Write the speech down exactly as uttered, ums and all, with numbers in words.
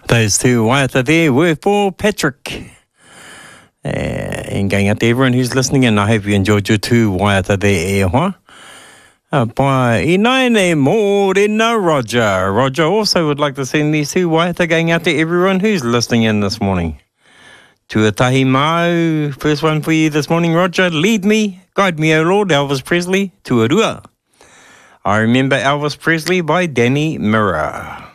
Those two waiata there were for Patrick. Uh, and going out to everyone who's listening, and I hope you enjoyed your two waiata there, e hoa. Uh, by Inaine Morena Roger. Roger also would like to send these two waiata going out to everyone who's listening in this morning. Tuatahi mau, first one for you this morning, Roger. Lead me, guide me, O Lord, Elvis Presley, Tuarua. I remember Elvis Presley by Danny Mirror.